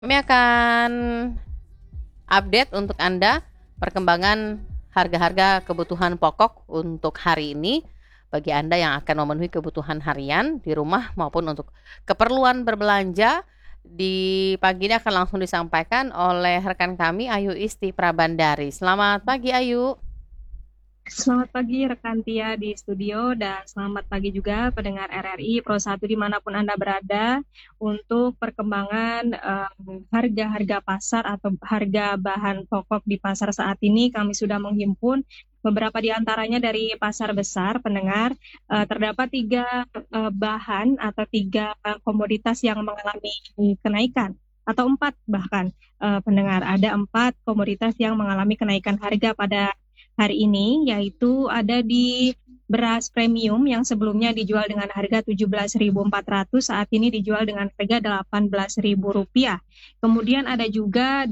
Kami akan update untuk Anda perkembangan harga-harga kebutuhan pokok untuk hari ini bagi Anda yang akan memenuhi kebutuhan harian di rumah maupun untuk keperluan berbelanja. Di pagi ini akan langsung disampaikan oleh rekan kami Ayu Isti Prabandari. Selamat pagi Ayu. Selamat pagi rekan Tia di studio dan selamat pagi juga pendengar RRI Pro 1 dimanapun Anda berada untuk perkembangan harga-harga pasar atau harga bahan pokok di pasar saat ini. Kami sudah menghimpun beberapa di antaranya dari pasar besar pendengar. Terdapat tiga bahan atau tiga komoditas yang mengalami kenaikan atau empat bahkan pendengar. Ada empat komoditas yang mengalami kenaikan harga pada hari ini, yaitu ada di beras premium yang sebelumnya dijual dengan harga Rp17.400, saat ini dijual dengan harga Rp18.000. Kemudian ada juga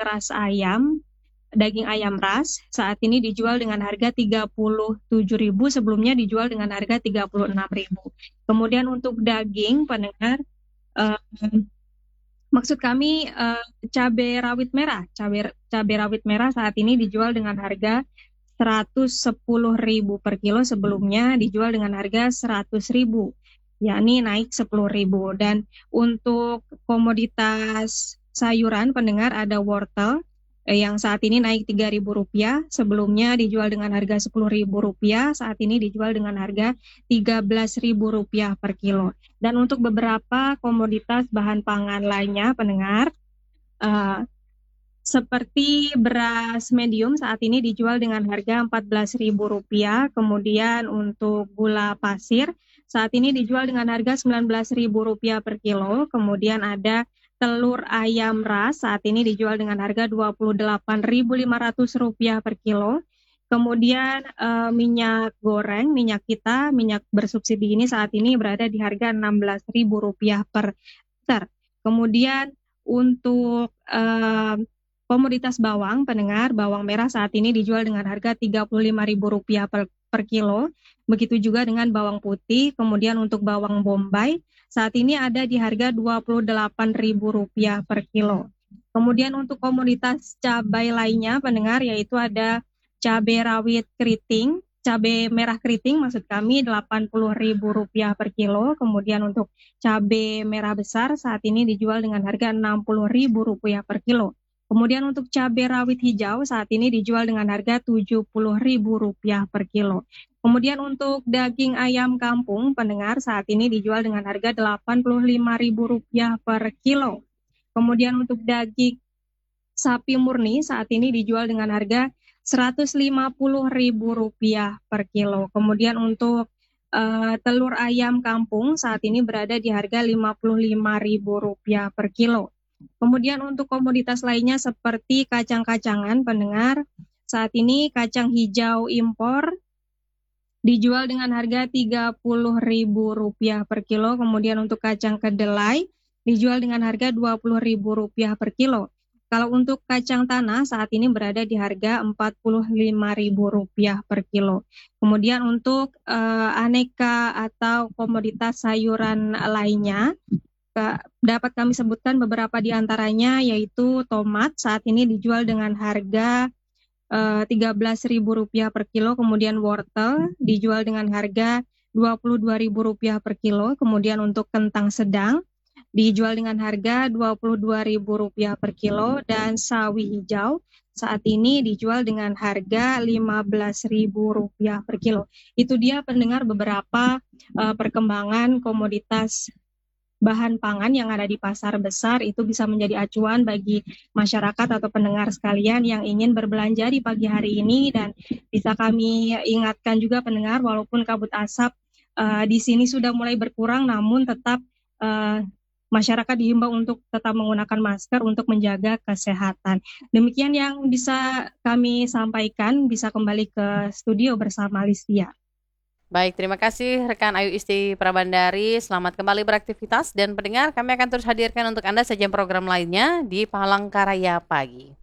daging ayam ras, saat ini dijual dengan harga Rp37.000, sebelumnya dijual dengan harga Rp36.000. Kemudian untuk daging pendengar, maksud kami cabai rawit merah. Cabai rawit merah saat ini dijual dengan harga Rp110.000 per kilo, sebelumnya dijual dengan harga Rp100.000, yakni naik Rp10.000. Dan untuk komoditas sayuran pendengar ada wortel yang saat ini naik Rp3.000, sebelumnya dijual dengan harga Rp10.000, saat ini dijual dengan harga Rp13.000 per kilo. Dan untuk beberapa komoditas bahan pangan lainnya pendengar, seperti beras medium saat ini dijual dengan harga Rp14.000. Kemudian untuk gula pasir saat ini dijual dengan harga Rp19.000 per kilo. Kemudian ada telur ayam ras saat ini dijual dengan harga Rp28.500 per kilo. Kemudian minyak goreng, minyak bersubsidi ini saat ini berada di harga Rp16.000 per liter. Kemudian untuk komoditas bawang, pendengar, bawang merah saat ini dijual dengan harga Rp35.000 per kilo. Begitu juga dengan bawang putih. Kemudian untuk bawang bombay saat ini ada di harga Rp28.000 per kilo. Kemudian untuk komoditas cabai lainnya, pendengar, yaitu ada cabai rawit keriting, cabai merah keriting maksud kami Rp80.000 per kilo. Kemudian untuk cabai merah besar saat ini dijual dengan harga Rp60.000 per kilo. Kemudian untuk cabai rawit hijau saat ini dijual dengan harga Rp70.000 per kilo. Kemudian untuk daging ayam kampung pendengar saat ini dijual dengan harga Rp85.000 per kilo. Kemudian untuk daging sapi murni saat ini dijual dengan harga Rp150.000 per kilo. Kemudian untuk telur ayam kampung saat ini berada di harga Rp55.000 per kilo. Kemudian untuk komoditas lainnya seperti kacang-kacangan pendengar, saat ini kacang hijau impor dijual dengan harga Rp30.000 per kilo. Kemudian untuk kacang kedelai dijual dengan harga Rp20.000 per kilo. Kalau untuk kacang tanah saat ini berada di harga Rp45.000 per kilo. Kemudian untuk aneka atau komoditas sayuran lainnya, dapat kami sebutkan beberapa di antaranya, yaitu tomat saat ini dijual dengan harga Rp13.000 per kilo. Kemudian wortel dijual dengan harga Rp22.000 per kilo. Kemudian untuk kentang sedang dijual dengan harga Rp22.000 per kilo. Dan sawi hijau saat ini dijual dengan harga Rp15.000 per kilo. Itu dia pendengar beberapa perkembangan komoditas bahan pangan yang ada di pasar besar. Itu bisa menjadi acuan bagi masyarakat atau pendengar sekalian yang ingin berbelanja di pagi hari ini. Dan bisa kami ingatkan juga pendengar, walaupun kabut asap di sini sudah mulai berkurang, namun tetap masyarakat dihimbau untuk tetap menggunakan masker untuk menjaga kesehatan. Demikian yang bisa kami sampaikan. Bisa kembali ke studio bersama Listia. Baik, terima kasih rekan Ayu Isti Prabandari. Selamat kembali beraktivitas dan pendengar, kami akan terus hadirkan untuk Anda sajian program lainnya di Palangkaraya Pagi.